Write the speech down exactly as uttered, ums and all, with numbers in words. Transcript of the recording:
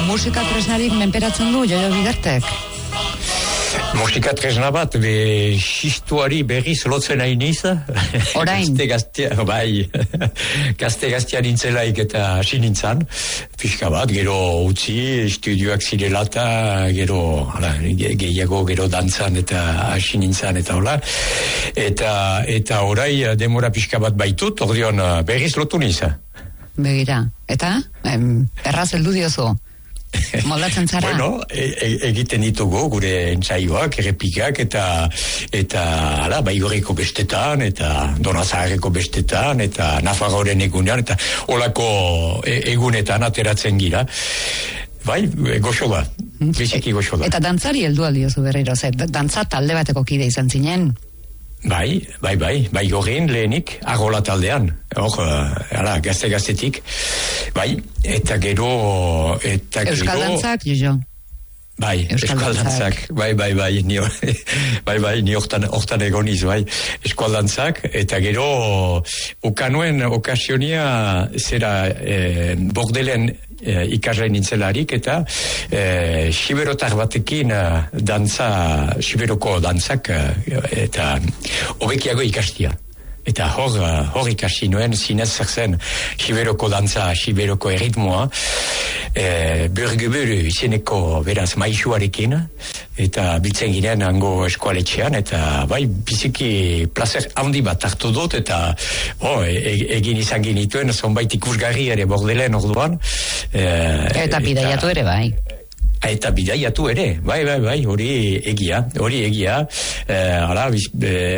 musika tresnarik menperatzen du Jojo Bidartek? Musika tresna bat, be, xistuari berriz lotzen hain iza. Orain? Gazte gaztea, bai, gazte gaztea nintzelaik eta hasi nintzan. Pixka bat, gero utzi, estudioak zirelata, gero, hala, gehiago gero dantzan eta hasi nintzan eta hola. Eta, eta orai demora pixka bat baitut, ordeon berriz lotu niza. Begira, eta? Em, erraz heldu diozu? Moldatzen zara? Bueno, e, e, egiten ditugu gure entsaioak, errepikak eta eta hala, Baigorreko bestetan eta Donazaharreko bestetan eta Nafarroaren egunean eta olako e, egunetan ateratzen gira. Bai, goxo da. Biziki goxo da. Eta dantzari heldu aldiozu berriro, ze dantza talde bateko kide izan zinen? Bai, bai, bai, bai gorren lehenik, argola taldean, hor, uh, gazte-gaztetik, bai, eta gero, eta gero... Euskal dantzak, Jojo? Bai, Euskal dantzak, bai, bai, bai, ni, bai, bai, ni hortan, hortan egoniz, bai, Euskal dantzak, eta gero, ukanuen okasionia, zera, eh, bordelen, E, ikasle nintzelarik eta e, siberotar batekin dantza, siberoko dantzak eta hobekiago ikastia. Eta hor, hor ikasi nuen zinez zer zen siberoko dantza, siberoko erritmoa, e, burgeburu izeneko beraz maisuarekin, eta biltzen giren hango eskualetxean, eta bai, biziki placer handi bat hartu dut, eta oh, e, egin izan genituen, zonbait ikusgarri ere bordelen orduan. E, eta bidaiatu ere bai. Eta bidaiatu ere, bai, bai, bai, hori egia, hori egia, e, ala, biz, e,